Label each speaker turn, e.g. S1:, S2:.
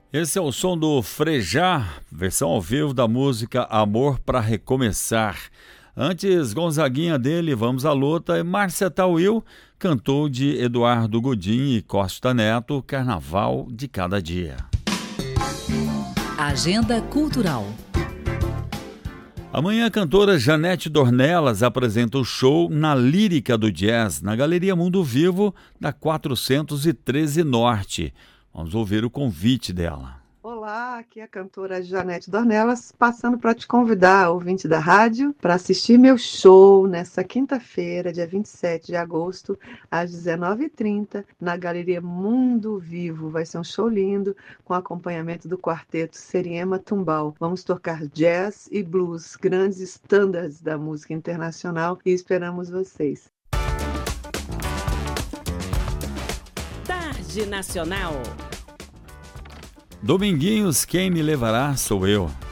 S1: Esse é o som do Frejá, versão ao vivo da música Amor pra Recomeçar. Antes, Gonzaguinha dele, Vamos à Luta, e Márcia Tauil cantou de Eduardo Godin e Costa Neto, Carnaval de Cada Dia.
S2: Agenda Cultural.
S1: Amanhã a cantora Janete Dornelas apresenta o show na Lírica do Jazz, na Galeria Mundo Vivo, da 413 Norte. Vamos ouvir o convite dela.
S3: Olá, aqui é a cantora Janete Dornelas, passando para te convidar, ouvinte da rádio, para assistir meu show nessa quinta-feira, dia 27 de agosto, às 19h30, na Galeria Mundo Vivo. Vai ser um show lindo, com acompanhamento do quarteto Seriema Tumbal. Vamos tocar jazz e blues, grandes estándares da música internacional, e esperamos vocês.
S2: Tarde Nacional.
S1: Dominguinhos, quem me levará sou eu.